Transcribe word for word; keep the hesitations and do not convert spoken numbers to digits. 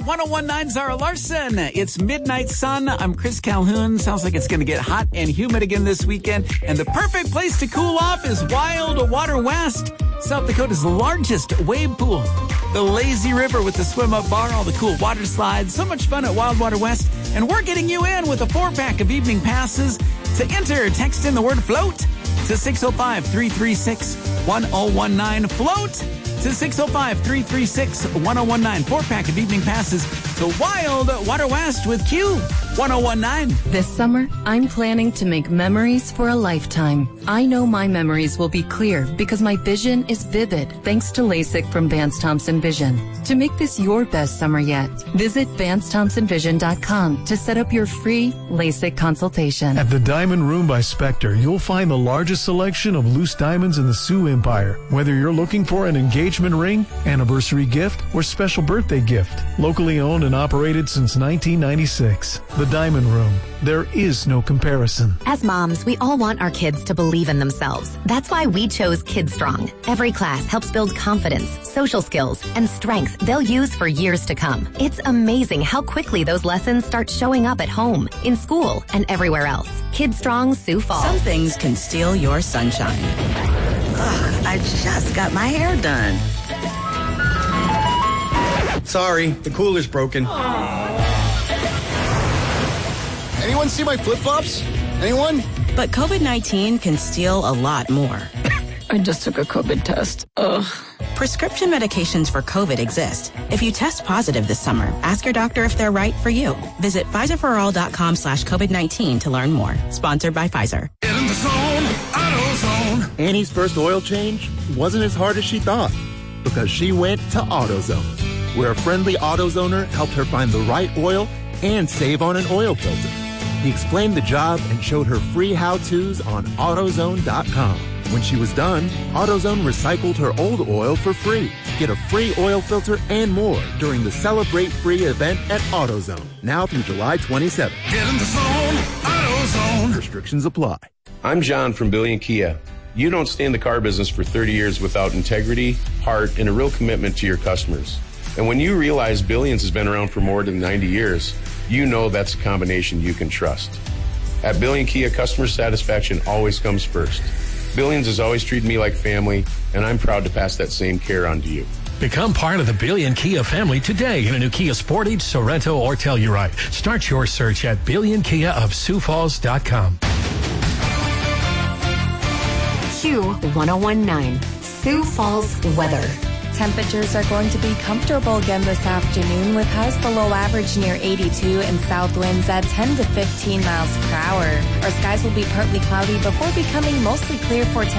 one oh one point nine Zara Larson. It's Midnight Sun. I'm Chris Calhoun. Sounds like it's going to get hot and humid again this weekend. And the perfect place to cool off is Wild Water West, South Dakota's largest wave pool. The lazy river with the swim-up bar, all the cool water slides. So much fun at Wild Water West. And we're getting you in with a four-pack of evening passes. To enter, text in the word float to six oh five, three three six, one oh one nine. Float to six oh five, three three six, one oh one nine. Four-pack of evening passes to Wild Water West with Q one oh one nine. This summer, I'm planning to make memories for a lifetime. I know my memories will be clear because my vision is vivid thanks to LASIK from Vance Thompson Vision. To make this your best summer yet, visit Vance Thompson Vision dot com to set up your free LASIK consultation. At the Diamond Room by Spectre, you'll find the largest selection of loose diamonds in the Sioux Empire. Whether you're looking for an engagement ring, anniversary gift, or special birthday gift. Locally owned and operated since nineteen ninety-six. The Diamond Room. There is no comparison. As moms, we all want our kids to believe in themselves. That's why we chose Kid Strong. Every class helps build confidence, social skills, and strength they'll use for years to come. It's amazing how quickly those lessons start showing up at home, in school, and everywhere else. Kid Strong, Sioux Falls. Some things can steal your sunshine. Ugh, I just got my hair done. Sorry, the cooler's broken. Anyone see my flip-flops? Anyone? But COVID nineteen can steal a lot more. I just took a COVID test. Ugh. Prescription medications for COVID exist. If you test positive this summer, ask your doctor if they're right for you. Visit Pfizer for all dot com slash COVID nineteen to learn more. Sponsored by Pfizer. Get in the zone, AutoZone. Annie's first oil change wasn't as hard as she thought because she went to AutoZone, where a friendly AutoZoner helped her find the right oil and save on an oil filter. He explained the job and showed her free how-tos on AutoZone dot com. When she was done, AutoZone recycled her old oil for free. Get a free oil filter and more during the Celebrate Free event at AutoZone, now through July twenty-seventh. Get in the zone, AutoZone. Restrictions apply. I'm John from Billion Kia. You don't stay in the car business for thirty years without integrity, heart, and a real commitment to your customers. And when you realize Billions has been around for more than ninety years, you know that's a combination you can trust. At Billion Kia, customer satisfaction always comes first. Billions has always treated me like family, and I'm proud to pass that same care on to you. Become part of the Billion Kia family today in a new Kia Sportage, Sorento, or Telluride. Start your search at Billion Kia of Sioux Falls dot com. Q one oh one point nine, Sioux Falls weather. Temperatures are going to be comfortable again this afternoon with highs below average near eighty-two and south winds at ten to fifteen miles per hour. Our skies will be partly cloudy before becoming mostly clear for tonight.